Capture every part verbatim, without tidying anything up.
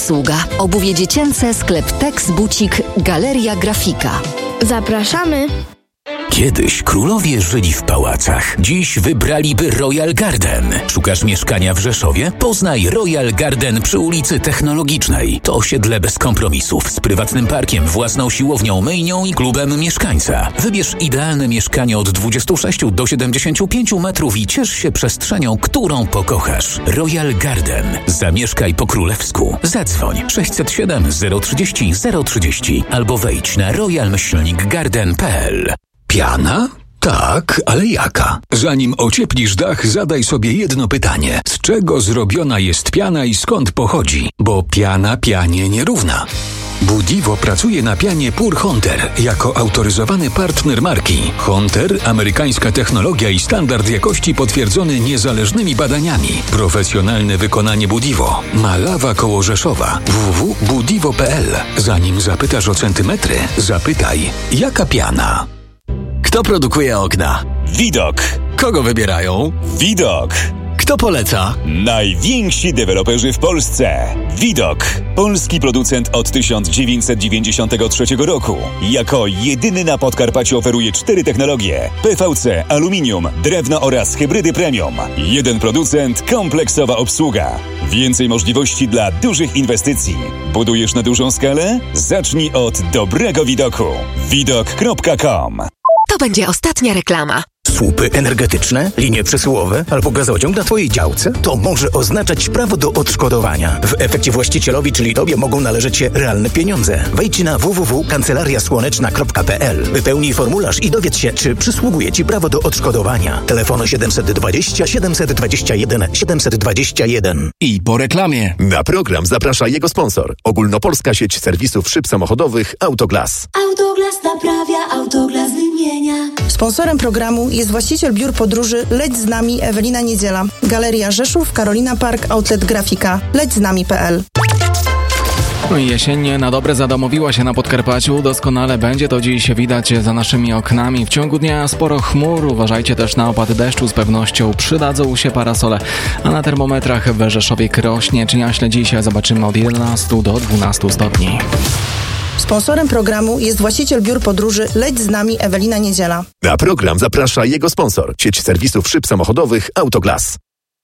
obsługa. Obuwie dziecięce, sklep Tex Bucik, Galeria Grafika. Zapraszamy. Kiedyś królowie żyli w pałacach. Dziś wybraliby Royal Garden. Szukasz mieszkania w Rzeszowie? Poznaj Royal Garden przy ulicy Technologicznej. To osiedle bez kompromisów, z prywatnym parkiem, własną siłownią, myjnią i klubem mieszkańca. Wybierz idealne mieszkanie od dwudziestu sześciu do siedemdziesięciu pięciu metrów i ciesz się przestrzenią, którą pokochasz. Royal Garden. Zamieszkaj po królewsku. Zadzwoń sześćset siedem zero trzydzieści zero trzydzieści albo wejdź na royal myślnik garden kropka p l. Piana? Tak, ale jaka? Zanim ocieplisz dach, zadaj sobie jedno pytanie. Z czego zrobiona jest piana i skąd pochodzi? Bo piana pianie nierówna. Budivo pracuje na pianie Pure Hunter jako autoryzowany partner marki. Hunter, amerykańska technologia i standard jakości potwierdzony niezależnymi badaniami. Profesjonalne wykonanie Budivo. Malawa koło Rzeszowa. w w w kropka budivo kropka p l. Zanim zapytasz o centymetry, zapytaj, jaka piana? Kto produkuje okna? Widok. Kogo wybierają? Widok. Kto poleca? Najwięksi deweloperzy w Polsce. Widok. Polski producent od tysiąc dziewięćset dziewięćdziesiątego trzeciego roku. Jako jedyny na Podkarpaciu oferuje cztery technologie: P V C, aluminium, drewno oraz hybrydy premium. Jeden producent, kompleksowa obsługa. Więcej możliwości dla dużych inwestycji. Budujesz na dużą skalę? Zacznij od dobrego widoku. widok kropka com. To będzie ostatnia reklama. Słupy energetyczne, linie przesyłowe albo gazociąg na Twojej działce? To może oznaczać prawo do odszkodowania. W efekcie właścicielowi, czyli Tobie, mogą należeć się realne pieniądze. Wejdź na w w w kropka kancelaria słoneczna kropka p l. Wypełnij formularz i dowiedz się, czy przysługuje Ci prawo do odszkodowania. Telefon siedemset dwadzieścia siedemset dwadzieścia jeden siedemset dwadzieścia jeden. I po reklamie. Na program zaprasza jego sponsor. Ogólnopolska sieć serwisów szyb samochodowych Autoglas. Autoglas naprawia, Autoglas wymienia. Sponsorem programu jest właściciel biur podróży Leć z nami Ewelina Niedziela. Galeria Rzeszów, Carolina Park, Outlet Grafika. leć z nami kropka p l. No i jesień na dobre zadomowiła się na Podkarpaciu. Doskonale będzie to dziś widać za naszymi oknami. W ciągu dnia sporo chmur. Uważajcie też na opady deszczu. Z pewnością przydadzą się parasole. A na termometrach w Rzeszowie, Krośnie czy Jaśle dziś zobaczymy od jedenastu do dwunastu stopni. Sponsorem programu jest właściciel biur podróży Leć z nami Ewelina Niedziela. Na program zaprasza jego sponsor. Sieć serwisów szyb samochodowych Autoglas.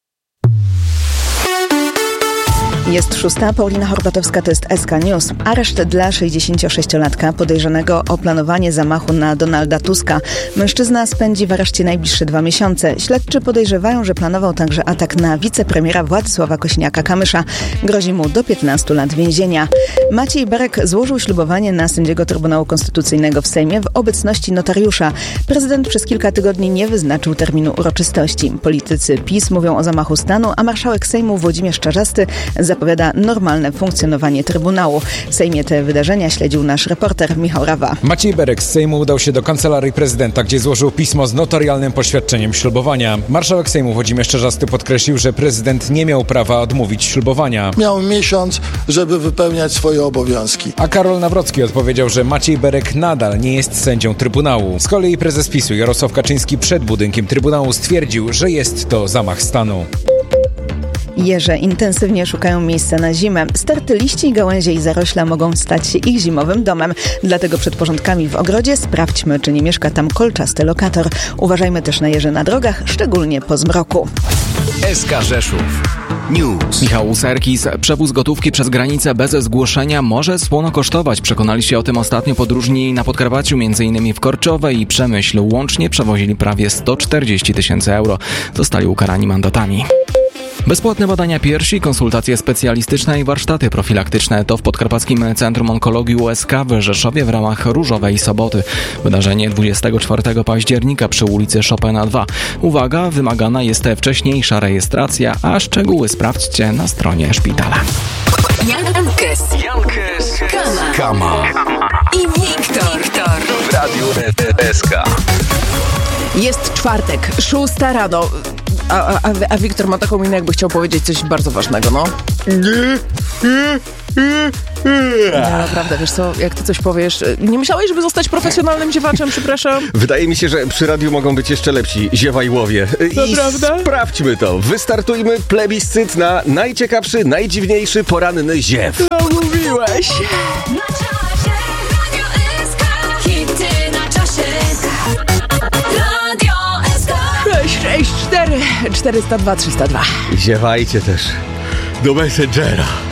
Jest szósta, Paulina Horbatowska, to jest S K News. Areszt dla sześćdziesięciosześciolatka podejrzanego o planowanie zamachu na Donalda Tuska. Mężczyzna spędzi w areszcie najbliższe dwa miesiące. Śledczy podejrzewają, że planował także atak na wicepremiera Władysława Kosiniaka-Kamysza. Grozi mu do piętnastu lat więzienia. Maciej Berek złożył ślubowanie na sędziego Trybunału Konstytucyjnego w Sejmie w obecności notariusza. Prezydent przez kilka tygodni nie wyznaczył terminu uroczystości. Politycy PiS mówią o zamachu stanu, a marszałek Sejmu Włodzimierz Czarzasty zapowiada normalne funkcjonowanie Trybunału. W Sejmie te wydarzenia śledził nasz reporter Michał Rawa. Maciej Berek z Sejmu udał się do Kancelarii Prezydenta, gdzie złożył pismo z notarialnym poświadczeniem ślubowania. Marszałek Sejmu Włodzimierz Czarzasty podkreślił, że prezydent nie miał prawa odmówić ślubowania. Miał miesiąc, żeby wypełniać swoje obowiązki. A Karol Nawrocki odpowiedział, że Maciej Berek nadal nie jest sędzią Trybunału. Z kolei prezes PiSu Jarosław Kaczyński przed budynkiem Trybunału stwierdził, że jest to zamach stanu. Jeże intensywnie szukają miejsca na zimę. Sterty liści, gałęzie i zarośla mogą stać się ich zimowym domem. Dlatego przed porządkami w ogrodzie sprawdźmy, czy nie mieszka tam kolczasty lokator. Uważajmy też na jeże na drogach, szczególnie po zmroku. S K Rzeszów News. Michał Serkis. Przewóz gotówki przez granicę bez zgłoszenia może słono kosztować. Przekonali się o tym ostatnio podróżni na Podkarpaciu, m.in. w Korczowie i Przemyślu. Łącznie przewozili prawie sto czterdzieści tysięcy euro. Zostali ukarani mandatami. Bezpłatne badania piersi, konsultacje specjalistyczne i warsztaty profilaktyczne to w Podkarpackim Centrum Onkologii U S K w Rzeszowie w ramach Różowej Soboty. Wydarzenie dwudziestego czwartego października przy ulicy Chopina dwa. Uwaga, wymagana jest wcześniejsza rejestracja, a szczegóły sprawdźcie na stronie szpitala. Jankes, Jankes, Kama, Kama i Wiktor, Wiktor. W Radiu S K. Jest czwartek, szósta rano. A, a, a Wiktor ma taką minę, jakby chciał powiedzieć coś bardzo ważnego, no. Nie, naprawdę, wiesz co, jak ty coś powiesz... Nie myślałeś, żeby zostać profesjonalnym ziewaczem, przepraszam? Wydaje mi się, że przy radiu mogą być jeszcze lepsi ziewajłowie. I prawda? Sprawdźmy to. Wystartujmy plebiscyt na najciekawszy, najdziwniejszy poranny ziew. wróciłeś. Na czasie, Radio S K. Hity na czasie. Radio S K. sześć sześć cztery czterysta dwa trzysta dwa. Ziewajcie też do Messengera.